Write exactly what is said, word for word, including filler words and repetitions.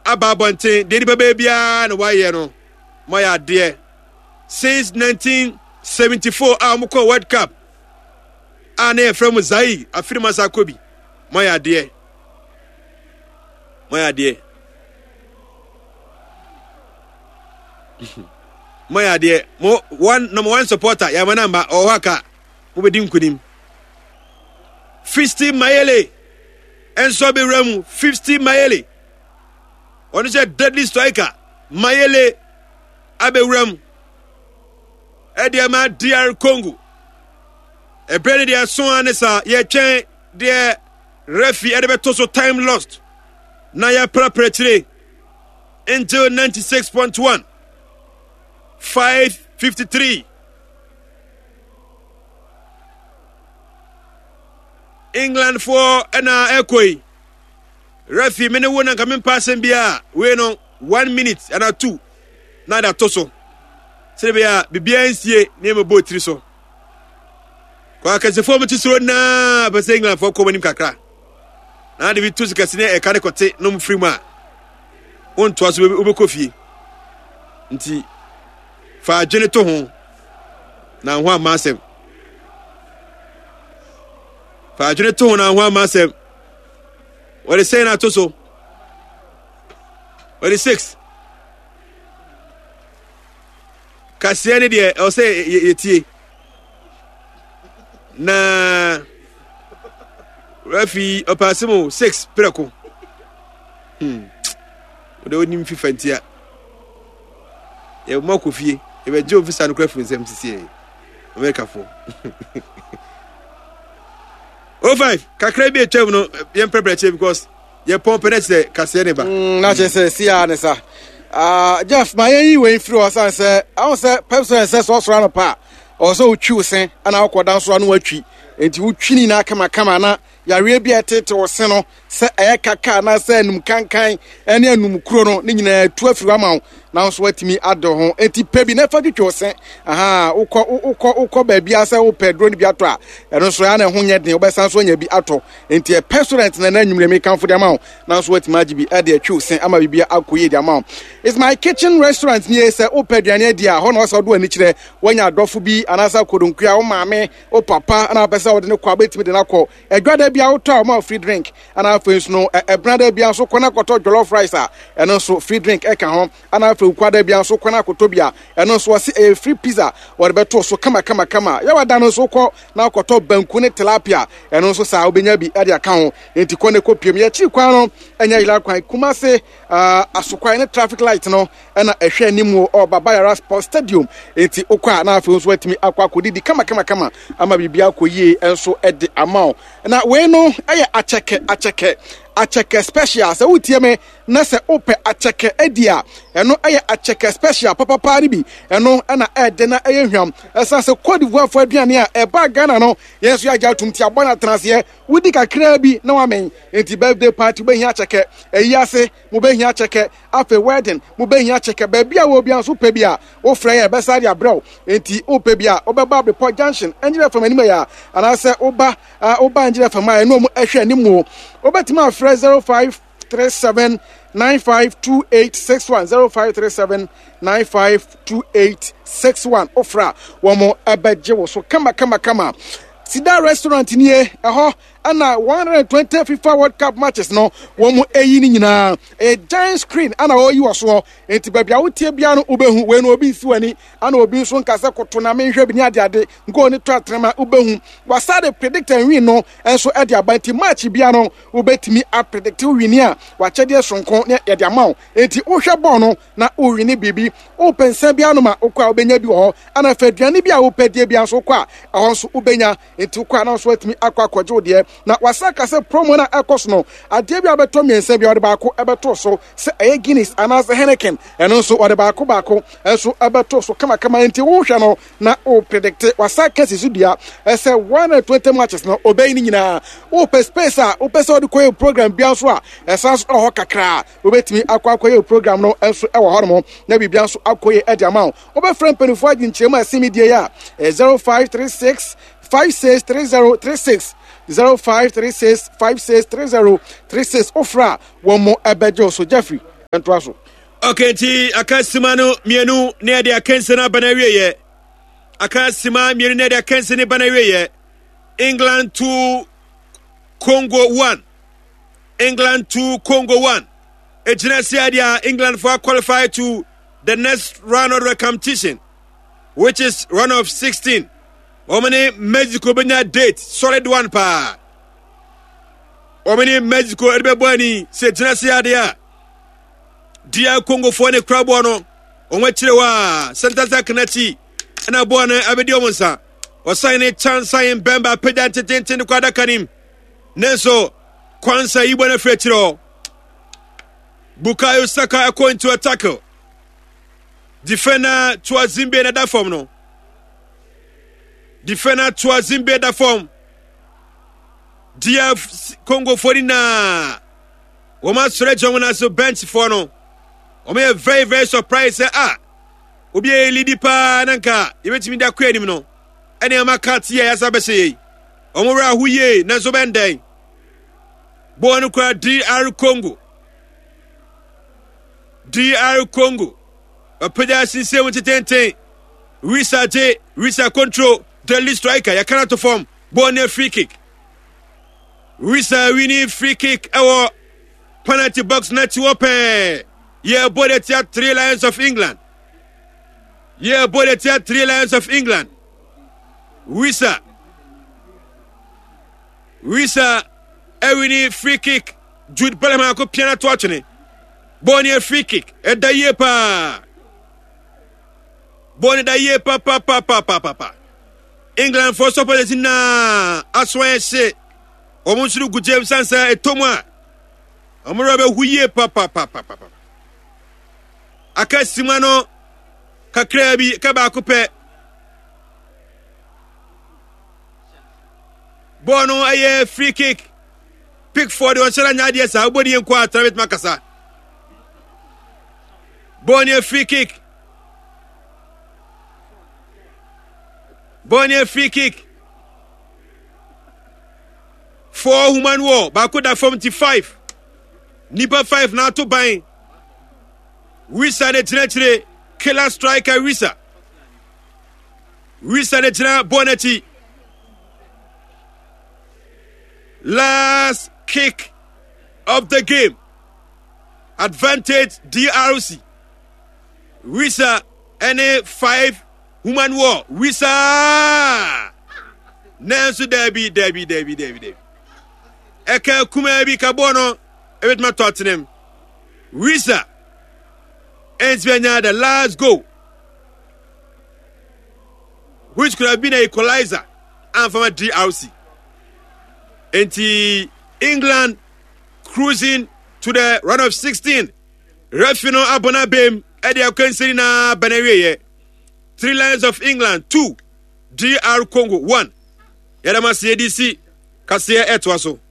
aba bonten de nipa bebia na waye no moya de since nineteen seventy-four a mo ko World Cup ana from Zai afirma Sakobi moya de moya de moya de mo one number one supporter ya manamba o haka mo be dinkunim fifty Mayele enso be remu fifty Mayele on is a deadly striker Mayele abewram Ediama D R Congo e brede dia so anesa ye twen de refi e de beto so time lost na ya preparatory until ninety-six point one five fifty-three England for ena ekoi refi mene wona kamen passen bia we no one minute and a two na da toso sebia bibia nsie ne me botiri so kwa kasefo mo tisoro na ba se England for komani kakra na de bitu sikasine e kare kote no mfiri mu a won to aso obekofie nti fa agene to ho na ho amasem fa agene to ho na ho amasem what is saying at so what is six Kasiane de o say yetie na refi opasimo six preko hmm o de onim fifa ntia e mo kofie e be je officer no kwafin sem sisi America fo oh five kakra bi etwam no yen prepare because ye pump net the Kasiane ba na che say sia ne sa ah Jeff my yi we free o san say I say person say so so no pa o so twi sen ana akodan so no watwi enti wutwini na kama kama na yare bia tete o se no se eye kaka na se anum kankan ene anum kuro no ne nyina tu afiri ama na so watimi ado ho enti pebi na fa twitwo se aha ukọ ukọ ukọ ba bia se wo pedro ni bia to a eno so ya na ho nyeden obesan so nya bi ato enti e personal na na nwumre me kanfo de ama na so watimi agibi e de atwi se ama bibia akoye de ama is my kitchen restaurant ni se o peduane dia ho na so do ani kire wanya adofo bi anasa kodonkua wo maame o papa ana pesa wo de ne kwa betimi de na kọ edwada bia wo to ma free drink ana face no e brother bia so kona koto jollof rice a eno so free drink e ka ho ana fe kwada bia so kona koto bia eno so wase e free pizza wo be to so kama kama kama ya wada no so kọ na koto banku ne tilapia eno so sa obenya bi e de aka ho enti kone kopiem ya chi kwan no enya ila kwan Kumase asokwan ne traffic light no ena ehwe animu o Babayara Sports Stadium enti okwa na afi so atimi akwa kodidi kama kama kama ama bibia koyie enso e de ama na we no eye acheke acheke acheke special se utie me na se ope acheke edia eno eye acheke special papa pari bi eno na ede na eye hwam esa se Cote d'Ivoire fo aduane a e ba Ghana no yeso agya tumti abona transe wudi kakra bi na wamen enti birthday party be hia acheke eyi ase mo be hia acheke afa wedding mo be hia acheke ba bia wo bia so pe bia wo frɛ ya be sare abrew enti ope bia obeba Beport Junction enjire fam anima ya ana se oba oba enjire fam a eno mo ehwe animu obetima frɛ zero five three seven nine five two eight six one zero five three seven nine five two eight six one ofra womo abeje wo so kama kama kama Sida restaurant ni e ho ana one hundred twenty FIFA World Cup matches no womo eyi ni nyina a giant screen ana o yi wo so enti ba bia wo tie bia no obehu we no obi siwani ana obi so nkase koto na menhwe bi ni ade ade ngo ni to atrema obehu wasade predict and win no enso e de abanti match bia no obetimi a predict win a wa chede sonko ne ye de amaw enti wo hwe ball no na o win bibi o pensa bia no ma okwa obenya bi ho ana faduane bia wo pedie bia so kwa ho so obenya enti kwa na so atimi akwa kwajo de na wasaka se promo na ekos no ade bia beto miensa bia ode baako ebeto so se eye Guinness ana se Heineken eno so ode baako baako enso ebeto so kama kama enti wo hwe no na o predict wasaka se sudia ese one hundred twenty matches no obey ni nyina o pe space a o pe se ode koye program bia so a esa so ho kakra obetimi akwa koye program no enso e wo hormo na bibia so akoye ede amount obe friend penifo agin chema asimi die ya zero five three six five six three zero three six zero five three six five six three zero three six ofra one more abejo so Jeffrey ɛnto aso. Okay, nti aka sima no mienu ne de akense na bana wiye. Aka sima mienu ne de akense ne bana wiye. England two Congo one. England two Congo one. Ejina siadia England for qualify to the next round of the competition, which is round of sixteen. Omani Mexico benya date solid one pa. Omani Mexico erbe bwani se jina siadia. Dia Congo for ne crabo no. Onwe chire wa Santasa Kanachi na bwana abedi omonsa. Osaine chance sign Bemba peda tete kwa dakanim. Nenso Kwansa ibwana fretiro. Bukayo Saka are going to a tackle. Defender to a Zimbe na da form no. Defender to a Zimbe da form. Dia Congo forty na. Oma Srejo wana so bench for no. Oma very very surprised say ah. Obi e lidi pa nanka. Yebetimi da kwa anim no. Ene ama kat ye asa be say. Oma ra huye na so benden. Bonu kwa D R Congo. D R Congo. A pedasin seventy ten ten. Risa J. Risa control. Deadly striker. Ya cannot form. Bonu free kick. Risa winning free kick. Our penalty box net to open. Yeah, body tia three Lions of England. Yeah, body tia three Lions of England. Risa. Risa. A winning free kick. Jude Bellingham ko piano to watch ni. Boni a free kick. E da ye pa. Boni da ye pa pa pa pa pa pa pa. England for support na aswan se. Omo suru gu James Sansa e tomwa. Omo robe huye pa pa pa pa pa. Aka simano kakra bi ka ba ko pe. Bono aye free kick. Pickford on Shara Nadia sa body en kwa Travis Makasa. Bonnie free kick. Bonnie free kick. Four human war. Bakuda seventy-five. Nipa five na to buy. Wisa de Trinity. Killer striker Wisa. Wisa de Trinity Bonetti. Last kick of the game. Advantage D R C. Wisa any five human war. Wisa Nancy Debbie Debbie Debbie Debbie Debbie. Eka Kumebi Kabono Ebit ma Tottenham. Wisa ends the last goal, which could have been an equalizer and from a D R C. Enti England cruising to the round of sixteen. Refino Abona Bem, Eddie Akenserina Banaweye. Three Lions of England, two. D R Congo, one. Yadama C D C, Kasia Etwaso.